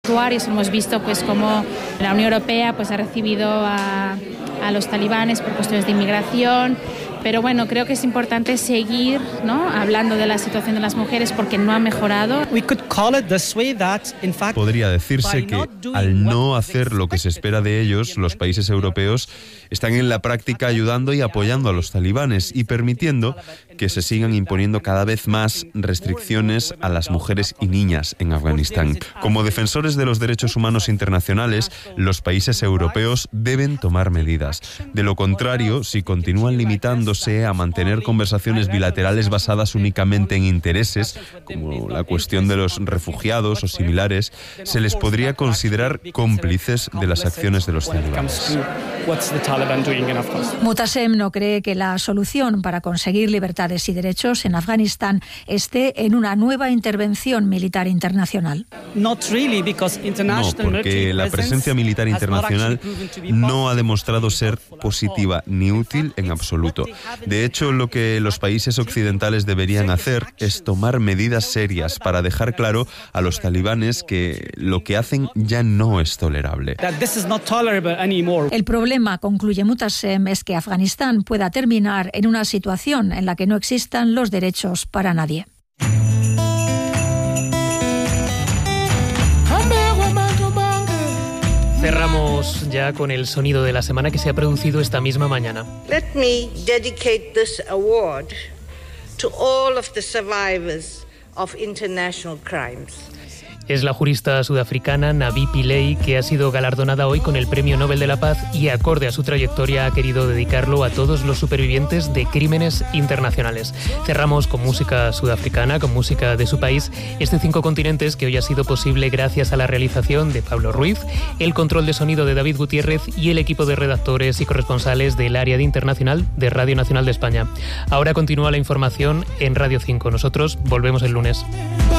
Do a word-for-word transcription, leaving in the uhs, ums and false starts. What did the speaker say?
Usuarios hemos visto pues cómo la Unión Europea pues ha recibido a, a los talibanes por cuestiones de inmigración, pero bueno, creo que es importante seguir, ¿no?, hablando de la situación de las mujeres porque no ha mejorado. Podría decirse que al no hacer lo que se espera de ellos, los países europeos están en la práctica ayudando y apoyando a los talibanes y permitiendo que se sigan imponiendo cada vez más restricciones a las mujeres y niñas en Afganistán. Como defensores de los derechos humanos internacionales, los países europeos deben tomar medidas. De lo contrario, si continúan limitándose a mantener conversaciones bilaterales basadas únicamente en intereses, como la cuestión de los refugiados o similares, se les podría considerar cómplices de las acciones de los talibanes. Mutasem no cree que la solución para conseguir libertades y derechos en Afganistán esté en una nueva intervención militar internacional. No, porque la presencia militar internacional no ha demostrado ser positiva ni útil en absoluto. De hecho, lo que los países occidentales deberían hacer es tomar medidas serias para dejar claro a los talibanes que lo que hacen ya no es tolerable. El problema, concluye Mutasem, es que Afganistán pueda terminar en una situación en la que no existan los derechos para nadie. Cerramos ya con el sonido de la semana que se ha producido esta misma mañana. Let me dedicate this award to all of the survivors of international crimes. Es la jurista sudafricana Navi Pillay, que ha sido galardonada hoy con el Premio Nobel de la Paz y, acorde a su trayectoria, ha querido dedicarlo a todos los supervivientes de crímenes internacionales. Cerramos con música sudafricana, con música de su país, este Cinco Continentes, que hoy ha sido posible gracias a la realización de Pablo Ruiz, el control de sonido de David Gutiérrez y el equipo de redactores y corresponsales del área de internacional de Radio Nacional de España. Ahora continúa la información en Radio cinco. Nosotros volvemos el lunes.